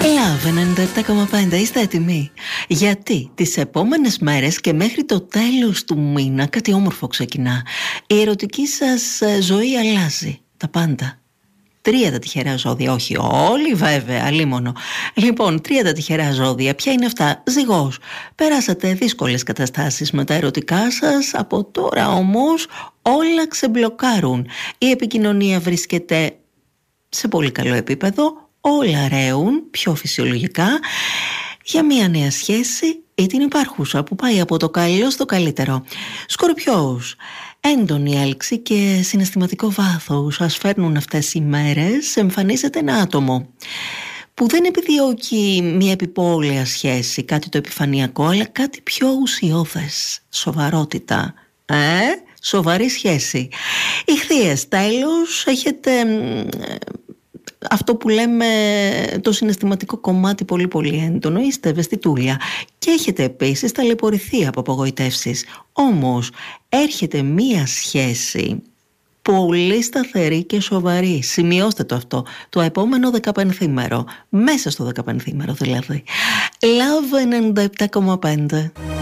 Love 97,5, είστε έτοιμοι? Γιατί τις επόμενες μέρες και μέχρι το τέλος του μήνα κάτι όμορφο ξεκινά. Η ερωτική σας ζωή αλλάζει τα πάντα. 3 τα τυχερά ζώδια, όχι όλοι βέβαια, αλίμονο. Λοιπόν, 3 τα τυχερά ζώδια, ποια είναι αυτά? Ζυγός, περάσατε δύσκολες καταστάσεις με τα ερωτικά σας, από τώρα όμως όλα ξεμπλοκάρουν. Η επικοινωνία βρίσκεται σε πολύ καλό επίπεδο, όλα ρέουν πιο φυσιολογικά για μια νέα σχέση ή την υπάρχουσα που πάει από το καλό στο καλύτερο. Σκορπιός, έντονη έλξη και συναισθηματικό βάθος σας φέρνουν αυτές οι μέρες. Εμφανίζεται ένα άτομο που δεν επιδιώκει μια επιπόλαια σχέση, κάτι το επιφανειακό, αλλά κάτι πιο ουσιώδες, σοβαρότητα. Σοβαρή σχέση. Ιχθύες, τέλος, έχετε αυτό που λέμε το συναισθηματικό κομμάτι πολύ πολύ έντονο, είστε ευαισθητούλια και έχετε επίσης ταλαιπωρηθεί από απογοητεύσεις. Όμως έρχεται μία σχέση πολύ σταθερή και σοβαρή, σημειώστε το αυτό, το επόμενο 15ήμερο, μέσα στο 15ήμερο δηλαδή. Love 97,5.